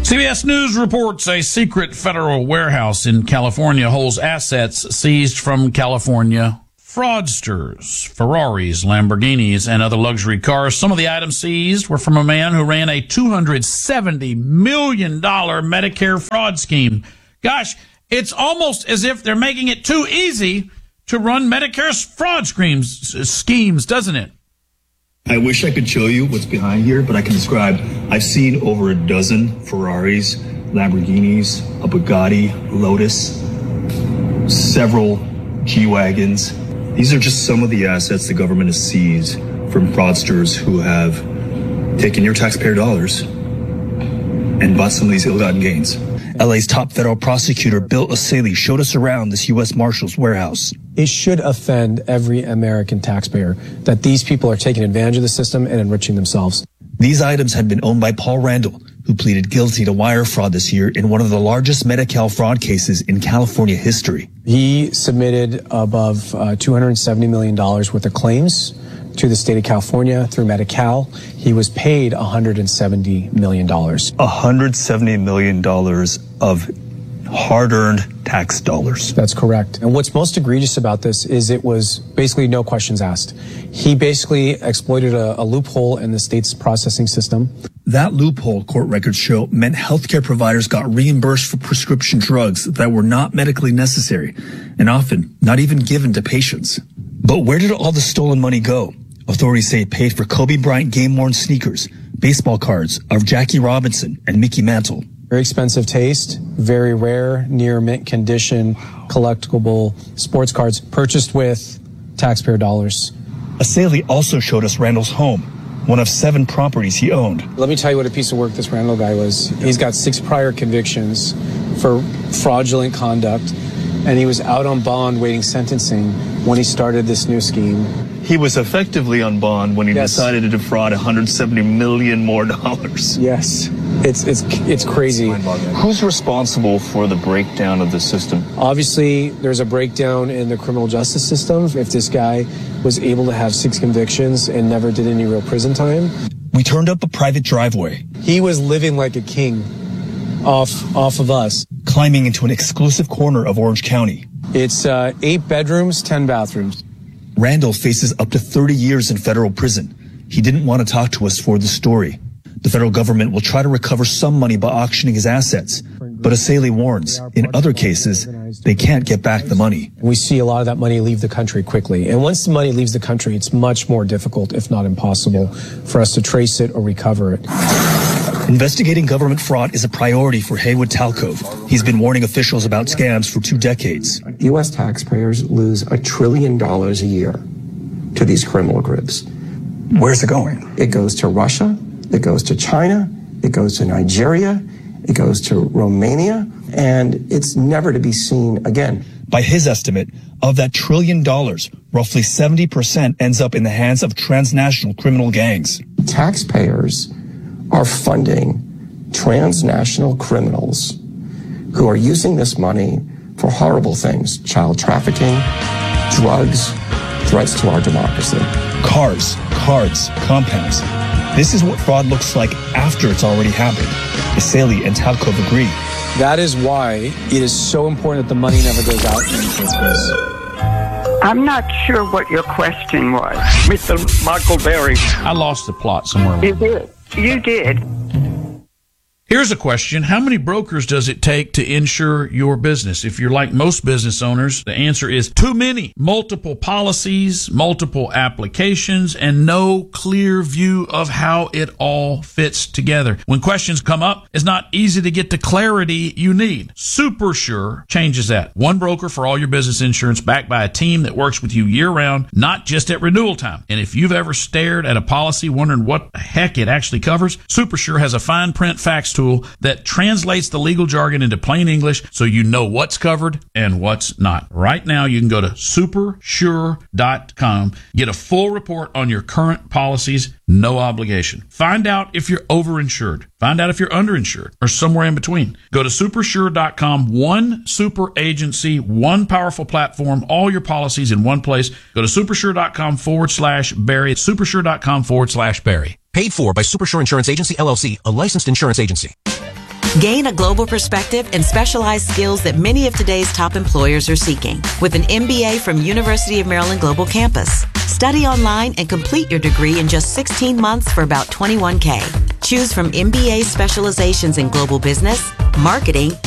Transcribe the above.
CBS News reports a secret federal warehouse in California holds assets seized from California fraudsters, Ferraris, Lamborghinis, and other luxury cars. Some of the items seized were from a man who ran a $270 million Medicare fraud scheme. Gosh, it's almost as if they're making it too easy to run Medicare's fraud schemes, doesn't it? I wish I could show you what's behind here, but I can describe. I've seen over a dozen Ferraris, Lamborghinis, a Bugatti, Lotus, several G-Wagons. These are just some of the assets the government has seized from fraudsters who have taken your taxpayer dollars and bought some of these ill-gotten gains. LA's top federal prosecutor, Bill O'Saley, showed us around this U.S. Marshal's warehouse. It should offend every American taxpayer that these people are taking advantage of the system and enriching themselves. These items had been owned by Paul Randall, who pleaded guilty to wire fraud this year in one of the largest Medi-Cal fraud cases in California history. He submitted above $270 million worth of claims to the state of California through Medi-Cal. He was paid $170 million. $170 million of hard-earned tax dollars. That's correct. And what's most egregious about this is it was basically no questions asked. He basically exploited a loophole in the state's processing system. That loophole, court records show, meant healthcare providers got reimbursed for prescription drugs that were not medically necessary and often not even given to patients. But where did all the stolen money go? Authorities say it paid for Kobe Bryant game-worn sneakers, baseball cards of Jackie Robinson and Mickey Mantle. Very expensive taste, very rare, near mint condition, collectible sports cards purchased with taxpayer dollars. O'Saley also showed us Randall's home, one of 7 properties he owned. Let me tell you what a piece of work this Randall guy was. He's got 6 prior convictions for fraudulent conduct, and he was out on bond waiting sentencing when he started this new scheme. He was effectively on bond when he decided to defraud $170 million more. Yes, it's crazy. Who's responsible for the breakdown of the system? Obviously, there's a breakdown in the criminal justice system. If this guy was able to have 6 convictions and never did any real prison time. We turned up a private driveway. He was living like a king off of us. Climbing into an exclusive corner of Orange County. It's 8 bedrooms, 10 bathrooms. Randall faces up to 30 years in federal prison. He didn't want to talk to us for the story. The federal government will try to recover some money by auctioning his assets. But O'Saley warns, in other cases, they can't get back the money. We see a lot of that money leave the country quickly. And once the money leaves the country, it's much more difficult, if not impossible, for us to trace it or recover it. Investigating government fraud is a priority for Haywood Talcove. He's been warning officials about scams for 2 decades. U.S. taxpayers lose $1 trillion a year to these criminal groups. Where's it going? It goes to Russia, it goes to China, it goes to Nigeria, it goes to Romania, and it's never to be seen again. By his estimate, of that $1 trillion, roughly 70% ends up in the hands of transnational criminal gangs. Taxpayers are funding transnational criminals who are using this money for horrible things: child trafficking, drugs, threats to our democracy. Cars, cards, compounds. This is what fraud looks like after it's already happened. O'Saley and Talcove agree. That is why it is so important that the money never goes out in the first place. I'm not sure what your question was, Mr. Michael Berry. I lost the plot somewhere. You did. You did. Here's a question. How many brokers does it take to insure your business? If you're like most business owners, the answer is too many. Multiple policies, multiple applications, and no clear view of how it all fits together. When questions come up, it's not easy to get the clarity you need. SuperSure changes that. One broker for all your business insurance, backed by a team that works with you year-round, not just at renewal time. And if you've ever stared at a policy wondering what the heck it actually covers, SuperSure has a fine print fax tool that translates the legal jargon into plain English so you know what's covered and what's not. Right now, you can go to supersure.com, get a full report on your current policies, no obligation. Find out if you're overinsured. Find out if you're underinsured or somewhere in between. Go to supersure.com, one super agency, one powerful platform, all your policies in one place. Go to supersure.com/Barry, supersure.com/Barry. Paid for by Supersure Insurance Agency, LLC, a licensed insurance agency. Gain a global perspective and specialized skills that many of today's top employers are seeking with an MBA from University of Maryland Global Campus. Study online and complete your degree in just 16 months for about $21K. Choose from MBA specializations in global business, marketing,